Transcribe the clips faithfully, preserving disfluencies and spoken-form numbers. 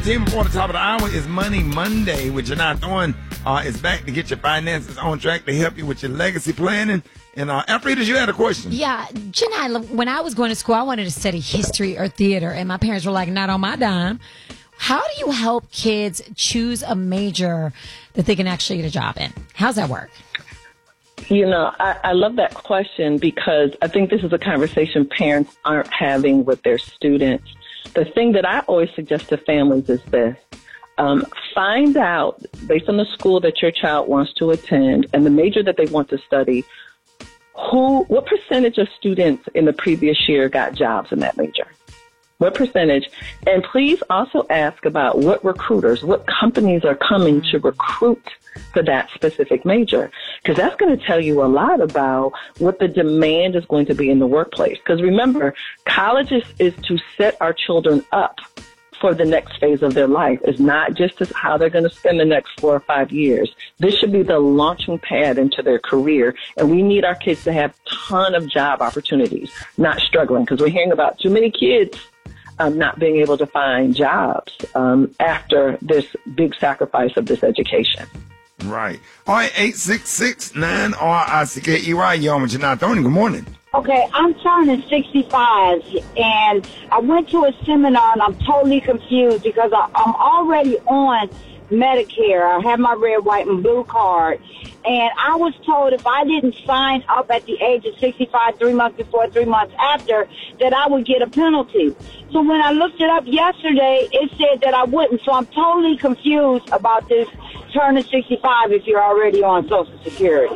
Team before the top of the hour is Money Monday, which you're not doing. Uh, is back to get your finances on track to help you with your legacy planning. And uh, Alfredas, you had a question. Yeah, Janai, when I was going to school, I wanted to study history or theater, and my parents were like, not on my dime. How do you help kids choose a major that they can actually get a job in? How's that work? You know, I, I love that question because I think this is a conversation parents aren't having with their students. The thing that I always suggest to families is this. Um, find out, based on the school that your child wants to attend and the major that they want to study, who, what percentage of students in the previous year got jobs in that major? What percentage? And please also ask about what recruiters, what companies are coming to recruit for that specific major, because that's going to tell you a lot about what the demand is going to be in the workplace. Because remember, college is, is to set our children up for the next phase of their life. It's not just as how they're going to spend the next four or five years. This should be the launching pad into their career, and we need our kids to have a ton of job opportunities, not struggling, because we're hearing about too many kids um, not being able to find jobs um, after this big sacrifice of this education. Right. All right, eight six six, nine R I C K E Y. Yo, but you're not Tony. Good morning. Okay, I'm turning sixty-five, and I went to a seminar, and I'm totally confused because I, I'm already on Medicare. I have my red, white, and blue card, and I was told if I didn't sign up at the age of sixty-five, three months before, three months after, that I would get a penalty. So when I looked it up yesterday, it said that I wouldn't. So I'm totally confused about this turning sixty-five if you're already on Social Security.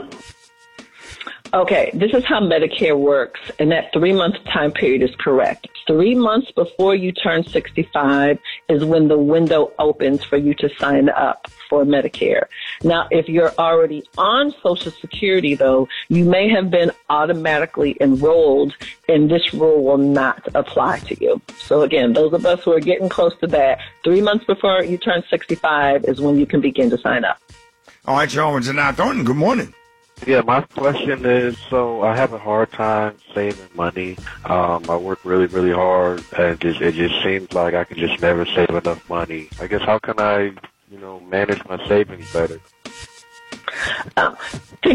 Okay, this is how Medicare works, and that three-month time period is correct. Three months before you turn sixty-five is when the window opens for you to sign up for Medicare. Now, if you're already on Social Security, though, you may have been automatically enrolled, and this rule will not apply to you. So, again, those of us who are getting close to that, three months before you turn sixty-five is when you can begin to sign up. All right, y'all, Janai Thornton, good morning. Yeah, my question is, so I have a hard time saving money. Um, I work really, really hard, and just, it just seems like I can just never save enough money. I guess how can I, you know, manage my savings better? Um,